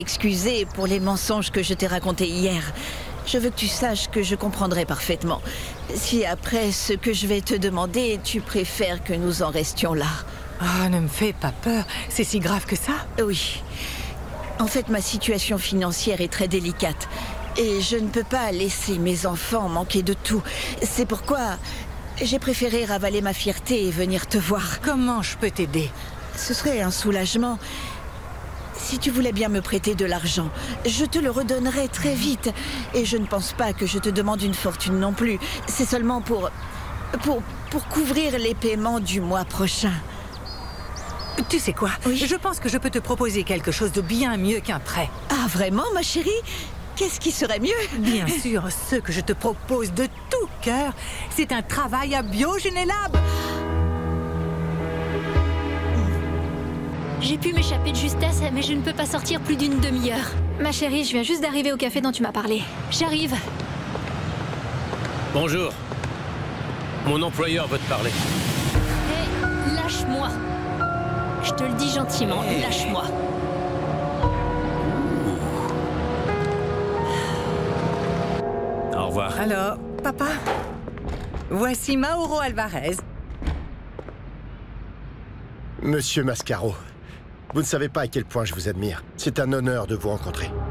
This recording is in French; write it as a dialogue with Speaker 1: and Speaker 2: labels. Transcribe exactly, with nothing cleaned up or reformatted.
Speaker 1: Excusez pour les mensonges que je t'ai racontés hier. Je veux que tu saches que je comprendrai parfaitement. Si après ce que je vais te demander, tu préfères que nous en restions là.
Speaker 2: Oh, ne me fais pas peur. C'est si grave que ça?
Speaker 1: Oui. En fait, ma situation financière est très délicate. Et je ne peux pas laisser mes enfants manquer de tout. C'est pourquoi j'ai préféré ravaler ma fierté et venir te voir.
Speaker 2: Comment je peux t'aider?
Speaker 1: Ce serait un soulagement. Si tu voulais bien me prêter de l'argent, je te le redonnerai très vite. Et je ne pense pas que je te demande une fortune non plus. C'est seulement pour... pour... pour couvrir les paiements du mois prochain.
Speaker 2: Tu sais quoi?
Speaker 1: Oui.
Speaker 2: Je pense que je peux te proposer quelque chose de bien mieux qu'un prêt.
Speaker 1: Ah, vraiment, ma chérie? Qu'est-ce qui serait mieux?
Speaker 2: Bien sûr, ce que je te propose de tout cœur, c'est un travail à Biogénélab.
Speaker 3: J'ai pu m'échapper de justesse, mais je ne peux pas sortir plus d'une demi-heure. Ma chérie, je viens juste d'arriver au café dont tu m'as parlé. J'arrive.
Speaker 4: Bonjour. Mon employeur veut te parler.
Speaker 3: Hé, lâche-moi. Je te le dis gentiment,
Speaker 4: Hey.
Speaker 3: lâche-moi.
Speaker 4: Au revoir.
Speaker 2: Alors, papa, voici Mauro Alvarez.
Speaker 5: Monsieur Mascaro, vous ne savez pas à quel point je vous admire. C'est un honneur de vous rencontrer.